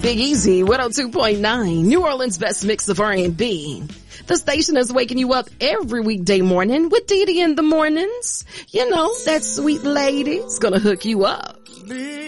Big Easy, 102.9, New Orleans' best mix of R&B. The station is waking you up every weekday morning with Dee Dee in the mornings. You know, that sweet lady's gonna hook you up.